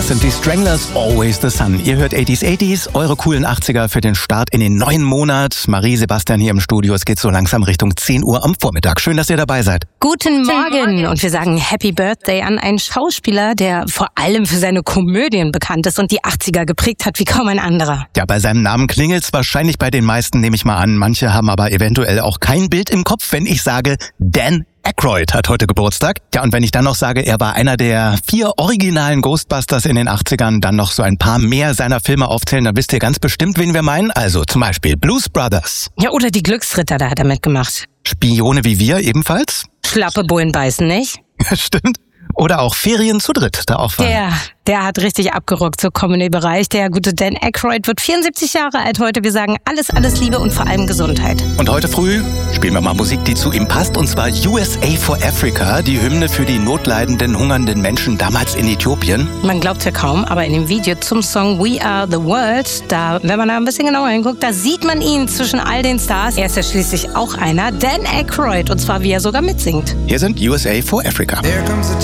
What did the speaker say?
Das sind die Stranglers, Always the Sun. Ihr hört 80s, eure coolen 80er für den Start in den neuen Monat. Marie, Sebastian hier im Studio. Es geht so langsam Richtung 10 Uhr am Vormittag. Schön, dass ihr dabei seid. Guten Morgen. Und wir sagen Happy Birthday an einen Schauspieler, der vor allem für seine Komödien bekannt ist und die 80er geprägt hat wie kaum ein anderer. Ja, bei seinem Namen klingelt's wahrscheinlich bei den meisten, nehme ich mal an. Manche haben aber eventuell auch kein Bild im Kopf, wenn ich sage, Dan Aykroyd hat heute Geburtstag. Ja, und wenn ich dann noch sage, er war einer der 4 originalen Ghostbusters in den 80ern, dann noch so ein paar mehr seiner Filme aufzählen, dann wisst ihr ganz bestimmt, wen wir meinen. Also zum Beispiel Blues Brothers. Ja, oder die Glücksritter, da hat er mitgemacht. Spione wie wir ebenfalls. Schlappe Bullen beißen nicht. Ja, stimmt. Oder auch Ferien zu dritt, da auch war. Der hat richtig abgerockt, so Comedy-Bereich. Der gute Dan Aykroyd wird 74 Jahre alt heute. Wir sagen alles Liebe und vor allem Gesundheit. Und heute früh spielen wir mal Musik, die zu ihm passt, und zwar USA for Africa, die Hymne für die notleidenden, hungernden Menschen damals in Äthiopien. Man glaubt's ja kaum, aber in dem Video zum Song We Are the World, da, wenn man da ein bisschen genauer hinguckt, da sieht man ihn zwischen all den Stars. Er ist ja schließlich auch einer, Dan Aykroyd, und zwar wie er sogar mitsingt. Hier sind USA for Africa.